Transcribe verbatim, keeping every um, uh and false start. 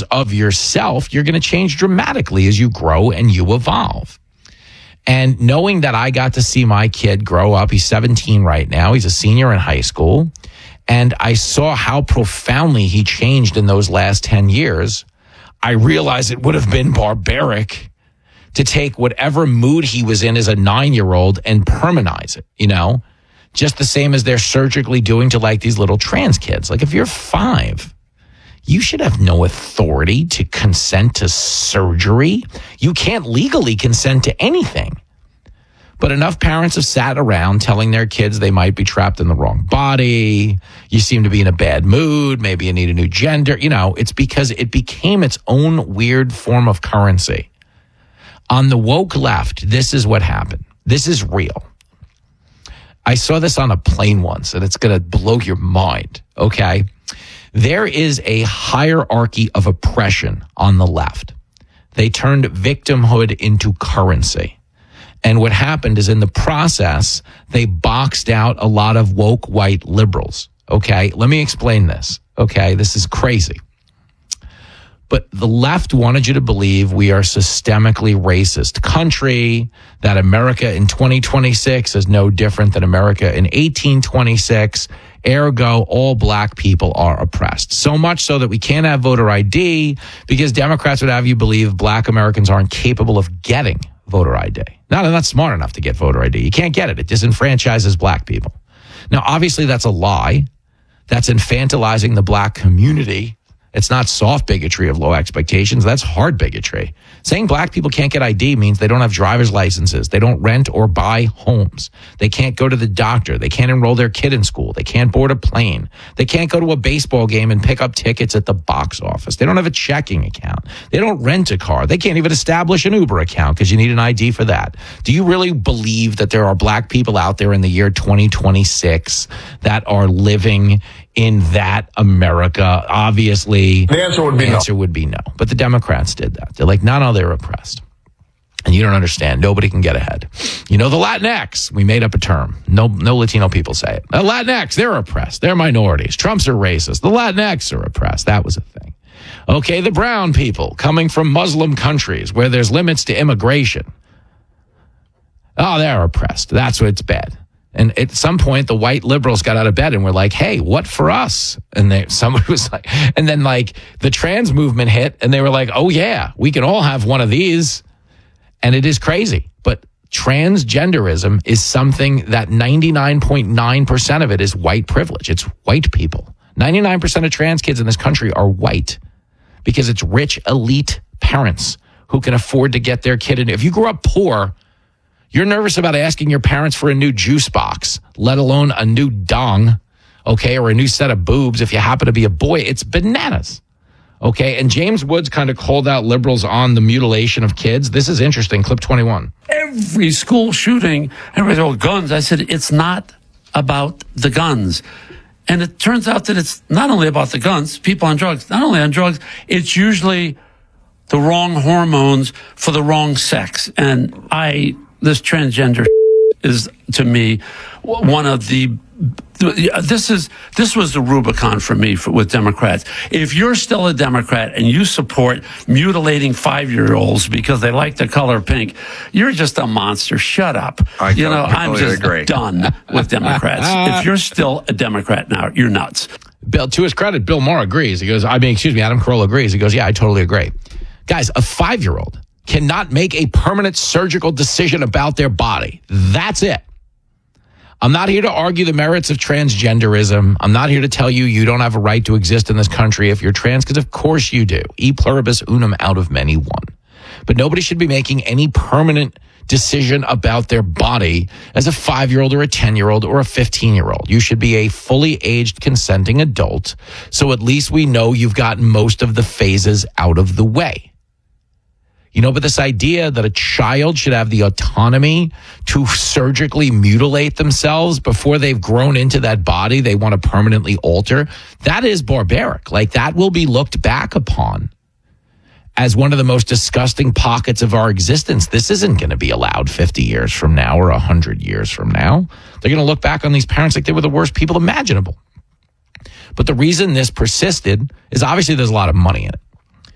of yourself, you're going to change dramatically as you grow and you evolve. And knowing that I got to see my kid grow up, he's seventeen right now, he's a senior in high school, and I saw how profoundly he changed in those last ten years, I realized it would have been barbaric to take whatever mood he was in as a nine-year-old and permanize it, you know? Just the same as they're surgically doing to like these little trans kids. Like if you're five, you should have no authority to consent to surgery. You can't legally consent to anything. But enough parents have sat around telling their kids they might be trapped in the wrong body. You seem to be in a bad mood. Maybe you need a new gender. You know, it's because it became its own weird form of currency. On the woke left, this is what happened. This is real. I saw this on a plane once, and it's going to blow your mind, okay? There is a hierarchy of oppression on the left. They turned victimhood into currency. And what happened is in the process, they boxed out a lot of woke white liberals, okay? Let me explain this, okay? This is crazy. But the left wanted you to believe we are a systemically racist country, that America in twenty twenty-six is no different than America in eighteen twenty-six. Ergo, all black people are oppressed. So much so that we can't have voter I D because Democrats would have you believe black Americans aren't capable of getting voter I D. No, they're not smart enough to get voter I D. You can't get it. It disenfranchises black people. Now, obviously, that's a lie. That's infantilizing the black community. It's not soft bigotry of low expectations. That's hard bigotry. Saying black people can't get I D means they don't have driver's licenses. They don't rent or buy homes. They can't go to the doctor. They can't enroll their kid in school. They can't board a plane. They can't go to a baseball game and pick up tickets at the box office. They don't have a checking account. They don't rent a car. They can't even establish an Uber account because you need an I D for that. Do you really believe that there are black people out there in the year twenty twenty-six that are living in that America? Obviously, the answer would be the answer no. would be no. But the Democrats did that. They're like, no, no, they're oppressed. And you don't understand. Nobody can get ahead. You know, the Latinx, we made up a term. No, no Latino people say it. The Latinx, they're oppressed. They're minorities. Trumps are racist. The Latinx are oppressed. That was a thing. Okay, the brown people coming from Muslim countries where there's limits to immigration. Oh, they're oppressed. That's what's bad. And at some point, the white liberals got out of bed and were like, hey, what for us? And they, somebody was like, and then like the trans movement hit and they were like, oh yeah, we can all have one of these. And it is crazy. But transgenderism is something that ninety-nine point nine percent of it is white privilege. It's white people. ninety-nine percent of trans kids in this country are white because it's rich, elite parents who can afford to get their kid in. If you grew up poor, you're nervous about asking your parents for a new juice box, let alone a new dong, okay, or a new set of boobs if you happen to be a boy. It's bananas, okay? And James Woods kind of called out liberals on the mutilation of kids. This is interesting. Clip twenty-one. Every school shooting, everybody's all guns. I said, it's not about the guns. And it turns out that it's not only about the guns, people on drugs, not only on drugs, it's usually the wrong hormones for the wrong sex. And I... This transgender is, to me, one of the. This is this was the Rubicon for me for, with Democrats. If you're still a Democrat and you support mutilating five-year-olds because they like the color pink, you're just a monster. Shut up. I you know, I'm just agree. done with Democrats. If you're still a Democrat now, you're nuts. Bill, to his credit, Bill Maher agrees. He goes, I mean, excuse me, Adam Carolla agrees. He goes, yeah, I totally agree. Guys, a five-year-old cannot make a permanent surgical decision about their body. That's it. I'm not here to argue the merits of transgenderism. I'm not here to tell you you don't have a right to exist in this country if you're trans, because of course you do. E pluribus unum out of many one. But nobody should be making any permanent decision about their body as a five-year-old or a ten-year-old or a fifteen-year-old. You should be a fully aged consenting adult, so at least we know you've gotten most of the phases out of the way. You know, but this idea that a child should have the autonomy to surgically mutilate themselves before they've grown into that body they want to permanently alter, that is barbaric. Like, that will be looked back upon as one of the most disgusting pockets of our existence. This isn't going to be allowed fifty years from now or one hundred years from now. They're going to look back on these parents like they were the worst people imaginable. But the reason this persisted is obviously there's a lot of money in it.